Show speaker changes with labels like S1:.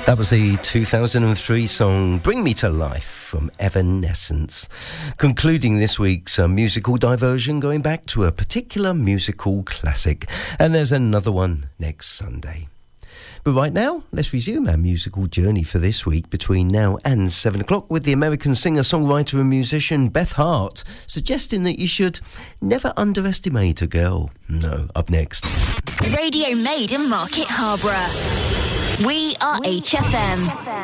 S1: That was the 2003 song Bring Me to Life from Evanescence, concluding this week's musical diversion, going back to a particular musical classic. And there's another one next Sunday. But right now, let's resume our musical journey for this week between now and 7 o'clock with the American singer, songwriter and musician Beth Hart, suggesting that you should never underestimate a girl. No, up next.
S2: Radio made in Market Harborough. We are HFM.